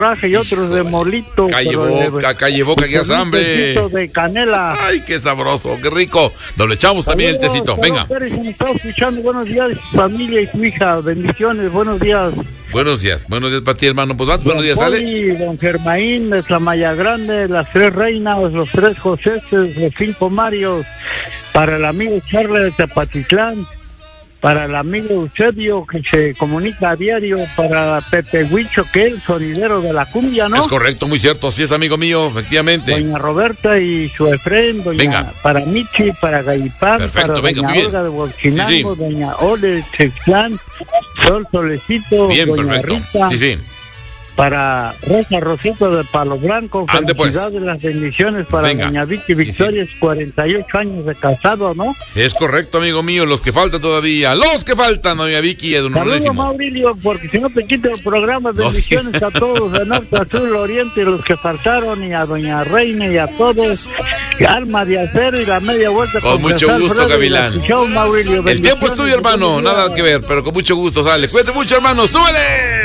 Raja y otros de molito. Calle Boca, que hace hambre. De canela. Ay, qué sabroso, qué rico. Nos le echamos también el tecito, venga. Me está escuchando, buenos días, familia y su hija, bendiciones, buenos días. Buenos días para ti, hermano. Pues buenos días, Ale. Don Germaín, de Tlamaya Grande, las 3 reinas, los 3 Joséses, los 5 Marios, para el amigo Charles de Tepatitlán, para el amigo Eusebio, que se comunica a diario, para Pepe Huicho, que es el sonidero de la cumbia, ¿no? Es correcto, muy cierto, así es, amigo mío, efectivamente. Doña Roberta y su Efren, para Michi, para Gaipán, perfecto, para venga, doña Olga de Bolchinango, sí. Doña Ole Chexlán, Sol Solecito, bien, doña perfecto. Rita, sí. Para Rosa Rosito de Palo Blanco, felicidades, pues. Las bendiciones para doña Vicky Victoria, sí. 48 años de casado, ¿no? Es correcto, amigo mío, los que faltan todavía, doña Vicky y a don Saludos, Maurilio, porque si no te quito el programa, bendiciones a todos, de norte a sur, oriente, los que faltaron, y a doña Reina y a todos, Alma de Acero y la media vuelta. Con mucho gusto, Gavilán. Maurilio, el tiempo es tuyo, hermano, nada que ver, pero con mucho gusto, sale. Cuídate mucho, hermano, súbele.